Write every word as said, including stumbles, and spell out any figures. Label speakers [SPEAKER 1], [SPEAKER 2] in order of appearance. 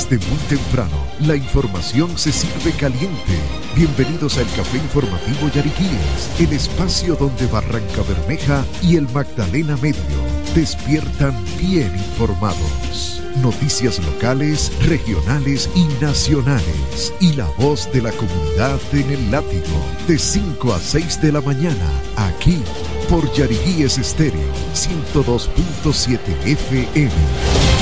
[SPEAKER 1] Desde muy temprano, la información se sirve caliente. Bienvenidos al Café Informativo Yariquíes, el espacio donde Barranca Bermeja y el Magdalena Medio despiertan bien informados. Noticias locales, regionales y nacionales. Y la voz de la comunidad en el Látigo, de cinco a seis de la mañana, aquí por Yariquíes Estéreo, ciento dos punto siete F M.